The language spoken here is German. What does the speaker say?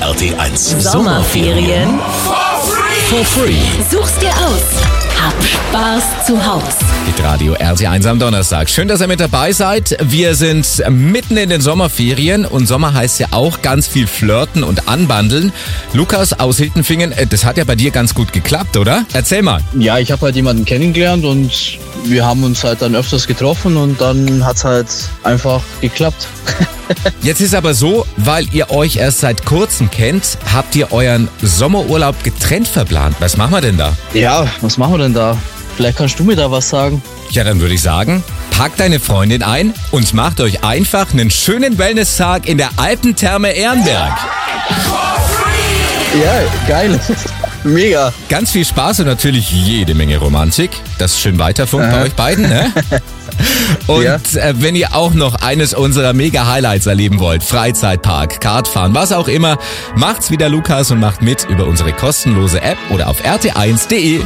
RT1 Sommerferien for free. Such's dir aus. Hab Spaß zu Haus. Mit Radio RT1 am Donnerstag. Schön, dass ihr mit dabei seid. Wir sind mitten in den Sommerferien und Sommer heißt ja auch ganz viel flirten und anbandeln. Lukas aus Hiltenfingen, das hat ja bei dir ganz gut geklappt, oder? Erzähl mal. Ja, ich habe halt jemanden kennengelernt und wir haben uns halt dann öfters getroffen und dann hat's halt einfach geklappt. Jetzt ist aber so, weil ihr euch erst seit kurzem kennt, habt ihr euren Sommerurlaub getrennt verplant. Was machen wir denn da? Ja, was machen wir denn da? Vielleicht kannst du mir da was sagen. Ja, dann würde ich sagen, packt deine Freundin ein und macht euch einfach einen schönen Wellness-Tag in der Alpentherme Ehrenberg. Ja, geil. Mega. Ganz viel Spaß und natürlich jede Menge Romantik. Das ist schön weiterfunkt bei euch beiden, ne? Und Ja. Wenn ihr auch noch eines unserer Mega-Highlights erleben wollt, Freizeitpark, Kartfahren, was auch immer, macht's wie der Lukas und macht mit über unsere kostenlose App oder auf rt1.de.